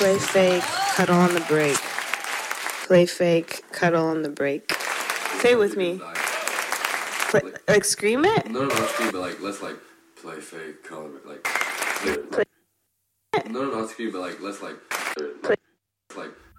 Play fake, cuddle on the break. Play fake, cuddle on the break. Say it with me. Like scream it? No, not scream, but let's play fake, cuddle on the break. No, not scream, but let's